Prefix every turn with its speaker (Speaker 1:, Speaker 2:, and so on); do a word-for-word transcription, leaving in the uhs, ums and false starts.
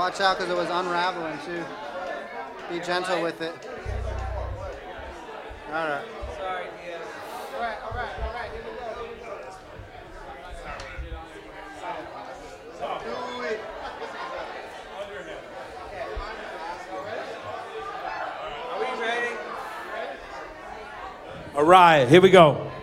Speaker 1: Watch out because it was unraveling too. Be gentle with it. All right.
Speaker 2: Sorry, Diaz.
Speaker 1: All right, all right, all right. Here we go. Do it.
Speaker 2: Are we ready?
Speaker 3: All right, here we go.